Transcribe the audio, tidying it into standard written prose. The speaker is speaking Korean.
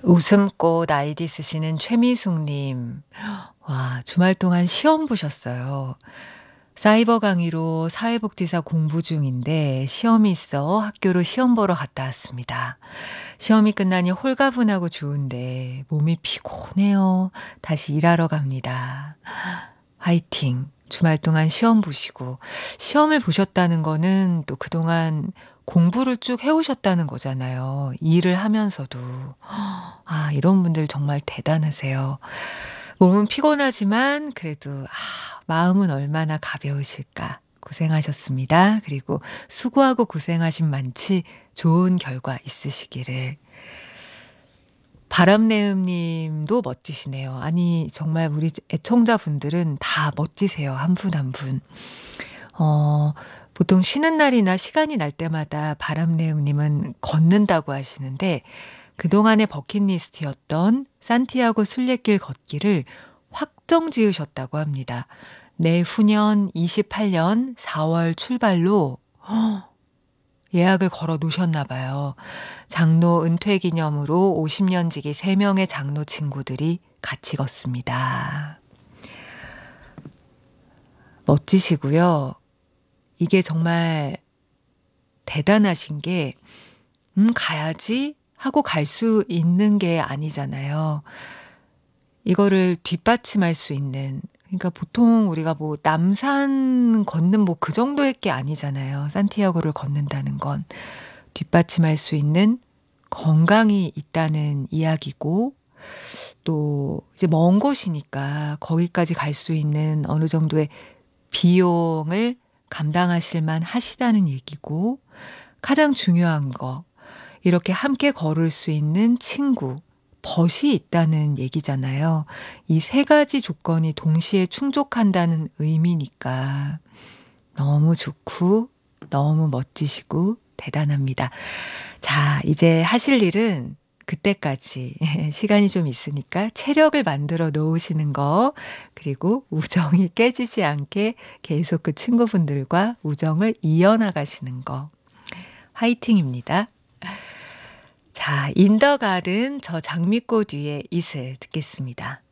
웃음꽃 아이디 쓰시는 최미숙님. 와, 주말 동안 시험 보셨어요. 사이버 강의로 사회복지사 공부 중인데 시험이 있어 학교로 시험 보러 갔다 왔습니다. 시험이 끝나니 홀가분하고 좋은데 몸이 피곤해요. 다시 일하러 갑니다. 화이팅. 주말 동안 시험 보시고 시험을 보셨다는 거는 또 그동안 공부를 쭉 해오셨다는 거잖아요. 일을 하면서도. 아, 이런 분들 정말 대단하세요. 몸은 피곤하지만 그래도 마음은 얼마나 가벼우실까. 고생하셨습니다. 그리고 수고하고 고생하신 만치 좋은 결과 있으시기를. 바람내음 님도 멋지시네요. 아니, 정말 우리 애청자분들은 다 멋지세요. 한 분 한 분. 보통 쉬는 날이나 시간이 날 때마다 바람내음 님은 걷는다고 하시는데 그동안의 버킷리스트였던 산티아고 순례길 걷기를 확정 지으셨다고 합니다. 내후년 28년 4월 출발로 예약을 걸어 놓으셨나 봐요. 장로 은퇴 기념으로 50년 지기 3명의 장로 친구들이 같이 걷습니다. 멋지시고요. 이게 정말 대단하신 게 가야지 하고 갈 수 있는 게 아니잖아요. 이거를 뒷받침할 수 있는, 그러니까 보통 우리가 뭐 남산 걷는 뭐 그 정도의 게 아니잖아요. 산티아고를 걷는다는 건 뒷받침할 수 있는 건강이 있다는 이야기고, 또 이제 먼 곳이니까 거기까지 갈 수 있는 어느 정도의 비용을 감당하실 만 하시다는 얘기고, 가장 중요한 거, 이렇게 함께 걸을 수 있는 친구, 벗이 있다는 얘기잖아요. 이 세 가지 조건이 동시에 충족한다는 의미니까 너무 좋고 너무 멋지시고 대단합니다. 자, 이제 하실 일은 그때까지 시간이 좀 있으니까 체력을 만들어 놓으시는 거, 그리고 우정이 깨지지 않게 계속 그 친구분들과 우정을 이어나가시는 거. 화이팅입니다. 자, 인더가든 저 장미꽃 위에 이슬 듣겠습니다.